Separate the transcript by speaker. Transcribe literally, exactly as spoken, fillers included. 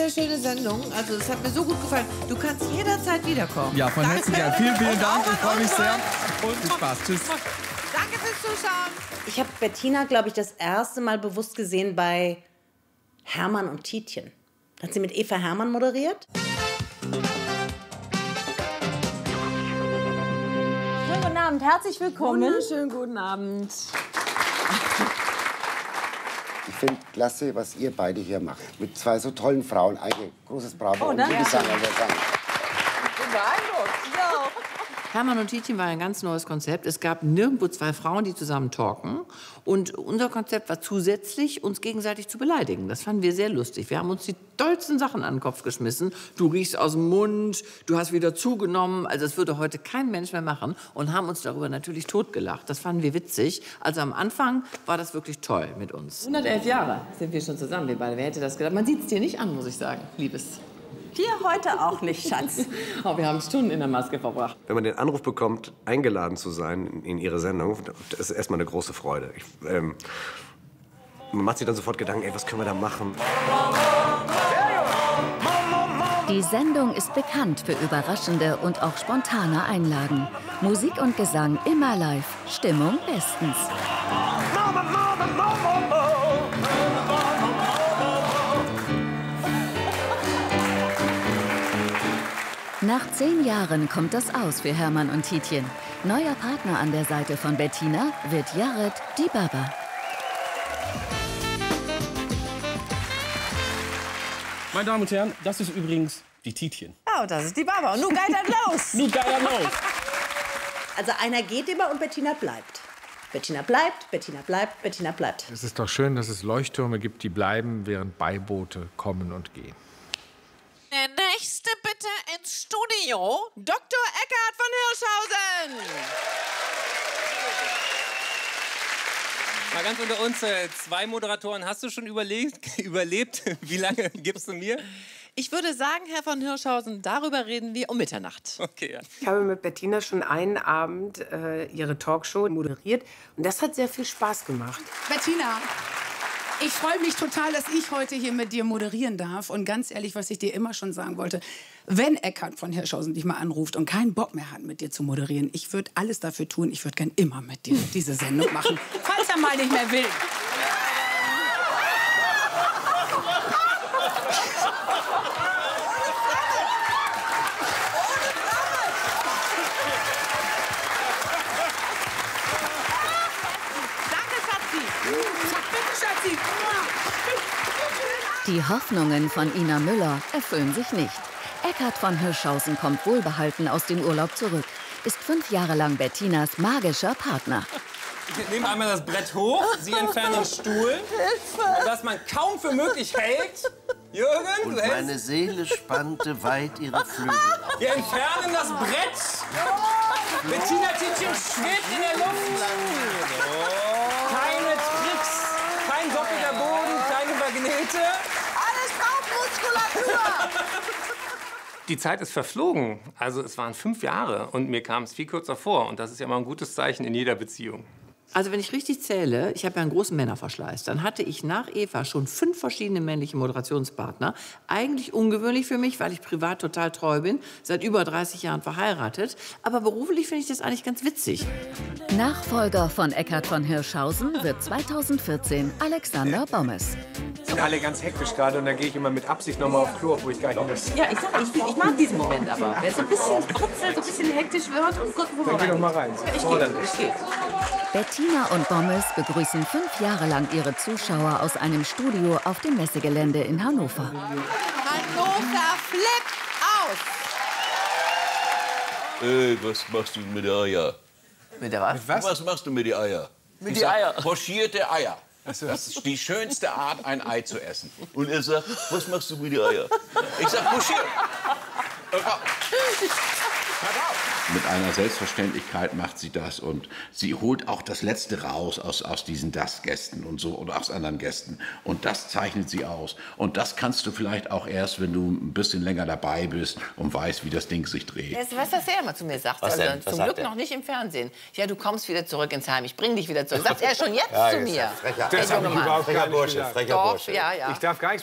Speaker 1: Sehr schöne Sendung. Also es hat mir so gut gefallen. Du kannst jederzeit wiederkommen.
Speaker 2: Ja, von Herzen gern. Vielen, vielen Dank. Ich freue mich sehr. Und viel Spaß. Tschüss.
Speaker 1: Danke fürs Zuschauen.
Speaker 3: Ich habe Bettina, glaube ich, das erste Mal bewusst gesehen bei Hermann und Tietjen. Hat sie mit Eva Hermann moderiert?
Speaker 4: Schönen guten Abend, herzlich willkommen.
Speaker 5: Wunderschönen guten Abend.
Speaker 6: Ich finde klasse, was ihr beide hier macht. Mit zwei so tollen Frauen. Ein großes Bravo.
Speaker 4: Oh,
Speaker 6: und
Speaker 4: danke.
Speaker 6: liebe Gesang an der Sang.
Speaker 1: Hermann und Tietjen war ein ganz neues Konzept. Es gab nirgendwo zwei Frauen, die zusammen talken. Und unser Konzept war zusätzlich, uns gegenseitig zu beleidigen. Das fanden wir sehr lustig. Wir haben uns die tollsten Sachen an den Kopf geschmissen. Du riechst aus dem Mund, du hast wieder zugenommen. Also das würde heute kein Mensch mehr machen. Und haben uns darüber natürlich totgelacht. Das fanden wir witzig. Also am Anfang war das wirklich toll mit uns.
Speaker 5: hundertelf Jahre sind wir schon zusammen, wir beide. Wer hätte das gedacht? Man sieht es dir nicht an, muss ich sagen, Liebes.
Speaker 4: Dir heute auch nicht, Schatz.
Speaker 5: Oh, wir haben Stunden in der Maske verbracht.
Speaker 7: Wenn man den Anruf bekommt, eingeladen zu sein in, in Ihre Sendung, das ist erstmal eine große Freude. Ich, ähm, man macht sich dann sofort Gedanken, ey, was können wir da machen?
Speaker 8: Die Sendung ist bekannt für überraschende und auch spontane Einlagen. Musik und Gesang immer live, Stimmung bestens. Nach zehn Jahren kommt das aus für Hermann und Tietjen. Neuer Partner an der Seite von Bettina wird Jared die Baba.
Speaker 9: Meine Damen und Herren, das ist übrigens die Tietjen.
Speaker 4: Oh, das ist die Baba. Und nun geht das los.
Speaker 9: Nun geil los.
Speaker 3: Also einer geht immer und Bettina bleibt. Bettina bleibt, Bettina bleibt, Bettina bleibt.
Speaker 10: Es ist doch schön, dass es Leuchttürme gibt, die bleiben, während Beiboote kommen und gehen.
Speaker 1: Der nächste bitte ins Studio, Doktor Eckhard von Hirschhausen.
Speaker 11: Mal ganz unter uns, äh, zwei Moderatoren, hast du schon überlegt, überlebt? Wie lange gibst du mir?
Speaker 5: Ich würde sagen, Herr von Hirschhausen, darüber reden wir um Mitternacht.
Speaker 11: Okay, ja.
Speaker 12: Ich habe mit Bettina schon einen Abend äh, ihre Talkshow moderiert und das hat sehr viel Spaß gemacht.
Speaker 13: Bettina, ich freue mich total, dass ich heute hier mit dir moderieren darf. Und ganz ehrlich, was ich dir immer schon sagen wollte, wenn Eckhard von Hirschhausen dich mal anruft und keinen Bock mehr hat, mit dir zu moderieren, ich würde alles dafür tun, ich würde gern immer mit dir diese Sendung machen, falls er mal nicht mehr will.
Speaker 8: Die Hoffnungen von Ina Müller erfüllen sich nicht. Eckhard von Hirschhausen kommt wohlbehalten aus dem Urlaub zurück, ist fünf Jahre lang Bettinas magischer Partner.
Speaker 11: Ich nehme einmal das Brett hoch, Sie entfernen den Stuhl, das man kaum für möglich hält. Jürgen,
Speaker 14: Und
Speaker 11: du hältst...
Speaker 14: meine Seele spannte weit ihre Flügel.
Speaker 11: Wir entfernen das Brett. Bettina Tietjen schwebt in der Luft. Keine Tricks, kein doppelter Boden, keine Magnete.
Speaker 4: Alles Bauchmuskulatur.
Speaker 11: Die Zeit ist verflogen. Also es waren fünf Jahre und mir kam es viel kürzer vor. Und das ist ja immer ein gutes Zeichen in jeder Beziehung.
Speaker 1: Also wenn ich richtig zähle, ich habe ja einen großen Männerverschleiß, dann hatte ich nach Eva schon fünf verschiedene männliche Moderationspartner. Eigentlich ungewöhnlich für mich, weil ich privat total treu bin, seit über dreißig Jahren verheiratet. Aber beruflich finde ich das eigentlich ganz witzig.
Speaker 8: Nachfolger von Eckhard von Hirschhausen wird zweitausendvierzehn Alexander Bommes.
Speaker 7: Sind alle ganz hektisch gerade und dann gehe ich immer mit Absicht noch mal auf Klo, wo ich gar nicht muss.
Speaker 5: Ja, ich sag, ich, ich mag diesen Moment aber. Wer so ein bisschen brutzelt, so ein bisschen hektisch wird und gucken, wo
Speaker 7: Dann geh doch mal rein.
Speaker 5: Ja, ich
Speaker 7: Oh,
Speaker 5: gehe,
Speaker 7: dann
Speaker 5: ich gehe.
Speaker 8: Bettina und Bommes begrüßen fünf Jahre lang ihre Zuschauer aus einem Studio auf dem Messegelände in Hannover.
Speaker 1: Hannover flippt aus.
Speaker 14: Ey, was machst du mit den Eier?
Speaker 5: Mit der was?
Speaker 14: Was? Was machst du mit den Eier?
Speaker 5: Mit den Eier.
Speaker 14: Pochierte Eier. Das ist die schönste Art, ein Ei zu essen. Und er sagt, was machst du mit den Eier? Ich sag, pochiert.
Speaker 15: Mit einer Selbstverständlichkeit macht sie das und sie holt auch das Letzte raus aus, aus diesen Das-Gästen und so oder aus anderen Gästen. Und das zeichnet sie aus. Und das kannst du vielleicht auch erst, wenn du ein bisschen länger dabei bist und weißt, wie das Ding sich dreht.
Speaker 5: Weißt du, was das er immer zu mir sagt?
Speaker 14: Was
Speaker 5: Also,
Speaker 14: denn? Was
Speaker 5: zum
Speaker 14: sagt
Speaker 5: Glück
Speaker 14: er?
Speaker 5: noch nicht im Fernsehen. Ja, du kommst wieder zurück ins Heim. Ich bring dich wieder zurück. Sagt er schon jetzt
Speaker 6: Ja,
Speaker 5: zu
Speaker 6: jetzt
Speaker 5: mir.
Speaker 6: frecher-
Speaker 5: Der
Speaker 6: Das hab
Speaker 5: junge
Speaker 6: ich
Speaker 5: Mann.
Speaker 6: überhaupt gar nicht
Speaker 5: Frecher
Speaker 6: gesagt.
Speaker 5: Bursche, frecher
Speaker 6: Doch,
Speaker 5: Bursche.
Speaker 6: ja, ja.
Speaker 7: Ich darf gar nichts